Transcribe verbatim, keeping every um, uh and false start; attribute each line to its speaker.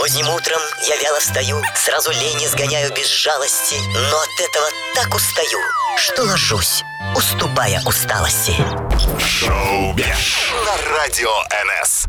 Speaker 1: Поздним утром я вяло встаю, сразу лень изгоняю без жалости, но от этого так устаю, что ложусь, уступая усталости.
Speaker 2: Шоу Беш на радио эн эс.